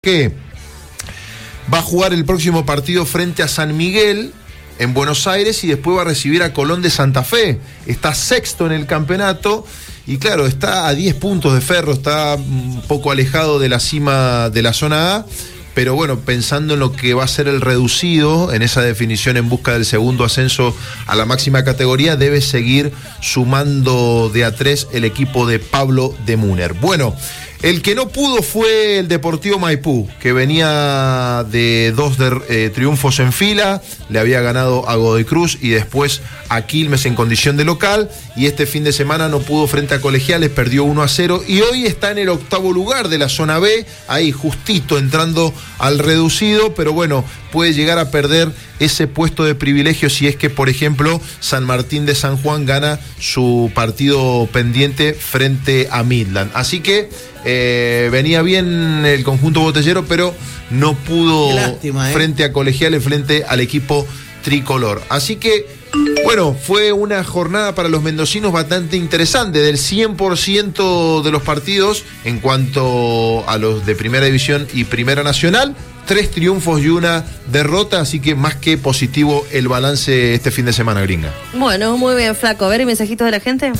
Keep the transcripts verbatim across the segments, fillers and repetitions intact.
que va a jugar el próximo partido frente a San Miguel en Buenos Aires y después va a recibir a Colón de Santa Fe. Está sexto en el campeonato y claro, está a diez puntos de Ferro, está un poco alejado de la cima de la zona A, pero bueno, pensando en lo que va a ser el reducido, en esa definición en busca del segundo ascenso a la máxima categoría, debe seguir sumando de a tres el equipo de Pablo de Múner. Bueno, el que no pudo fue el Deportivo Maipú, que venía de dos de, eh, triunfos en fila, le había ganado a Godoy Cruz y después a Quilmes en condición de local, y este fin de semana no pudo frente a Colegiales, perdió uno a cero, y hoy está en el octavo lugar de la zona B, ahí justito entrando al reducido, pero bueno, puede llegar a perder ese puesto de privilegio si es que, por ejemplo, San Martín de San Juan gana su partido pendiente frente a Midland. Así que eh, venía bien el conjunto botellero, pero no pudo lástima, ¿eh? frente a Colegiales, frente al equipo tricolor. Así que, bueno, fue una jornada para los mendocinos bastante interesante. Del cien por ciento de los partidos, en cuanto a los de Primera División y Primera Nacional, tres triunfos y una derrota, así que más que positivo el balance este fin de semana, gringa. Bueno, muy bien, Flaco. A ver, ¿y mensajitos de la gente?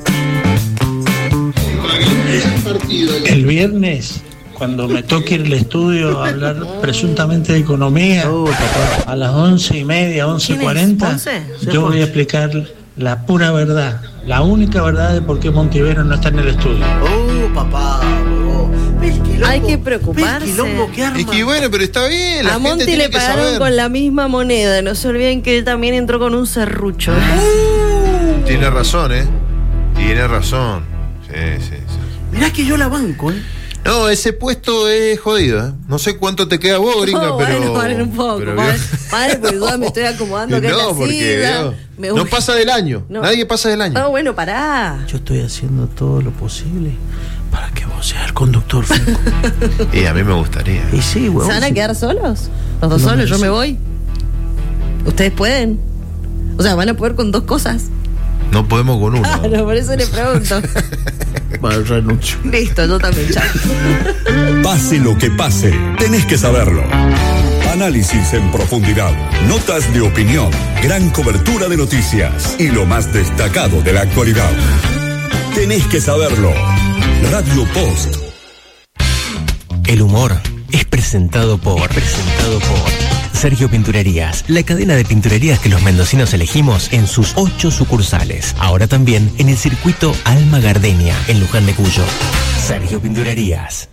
El viernes, cuando me toque ir al estudio a hablar presuntamente de economía, a las once y media, once y cuarenta, yo voy a explicar la pura verdad, la única verdad de por qué Montivero no está en el estudio. Oh, papá, oh. Quilombo, hay que preocuparse. Es que bueno, pero está bien. La a Monti le pagaron saber. Con la misma moneda. No se olviden que él también entró con un serrucho. Uh, Tiene razón, ¿eh? Tiene razón. Sí, sí, sí. Mirá que yo la banco, ¿eh? No, ese puesto es jodido, ¿eh? No sé cuánto te queda vos, gringa, no, pero... Bueno, paren un poco, pero padre, padre, porque yo me estoy acomodando que no, es la porque sida, no, no pasa del año, no. Nadie pasa del año. No, bueno, pará. Yo estoy haciendo todo lo posible para que vos seas el conductor, Franco. Y a mí me gustaría. Y sí, huevón. ¿Se van a quedar solos? ¿Los dos no solos? ¿Yo me voy? ¿Ustedes pueden? O sea, ¿van a poder con dos cosas? No podemos con uno. Ah, no, por eso le pregunto. Bueno, renuncio. Listo, yo también, chao. Pase lo que pase, tenés que saberlo. Análisis en profundidad, notas de opinión, gran cobertura de noticias y lo más destacado de la actualidad. Tenés que saberlo. Radio Post. El humor es presentado por... presentado por... Sergio Pinturerías, la cadena de pinturerías que los mendocinos elegimos en sus ocho sucursales. Ahora también en el circuito Alma Gardenia, en Luján de Cuyo. Sergio Pinturerías.